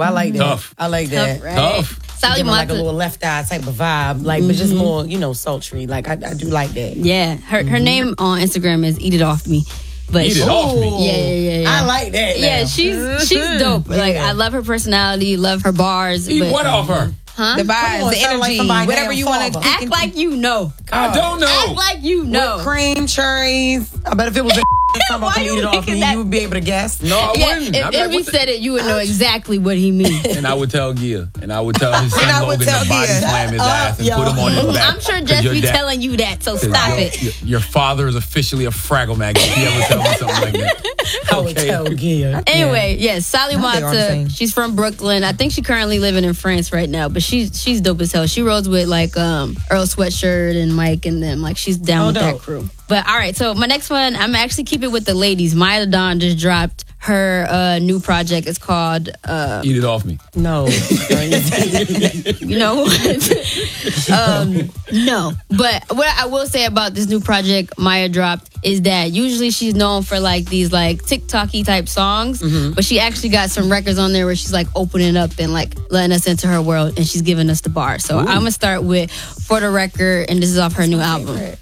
I like that. Tough. I like that. Right? Tough. Sally Give her like a Mata. little Left Eye type of vibe, like, but just more, sultry. Like, I do like that. Yeah, her name on Instagram is Eat It Off Me. But Eat It Off Me. Yeah. I like that. Yeah, now. she's dope. Like, I love her personality, love her bars. Eat but, what off her? Huh? The vibes, Come on, the sound like energy, somebody whatever damn you want to father. Act like you know. I don't know. Act like you know. Whipped cream, cherries. I bet if it was something Why to you eat it off thinking me, that? you would be able to guess. No, I Yeah, wouldn't. I'd be if like, he what the- said it, you would know exactly what he means. And I would tell Gia. And I would tell his son And I would Logan tell to body Gia. slam his ass and put him on his back. I'm sure 'Cause Jess your be dad- telling you that, so 'cause stop your- it. Your father is officially a Fraggle maggot if he ever tell me something like that. I would tell Gia. Anyway, yes, Sally I think they are the Mata. same. She's from Brooklyn. I think she currently living in France right now, but she's dope as hell. She rolls with like Earl Sweatshirt and Mike and them. Like she's down with that dope. crew. But all right, so my next one, I'm actually keep it with the ladies. Maya Dawn just dropped her new project. It's called Eat it off me. No. you know no. But what I will say about this new project Maya dropped is that usually she's known for like these like TikTok-y type songs, but she actually got some records on there where she's like opening up and like letting us into her world, and she's giving us the bar. So I'm gonna start with For the Record, and this is off her new album.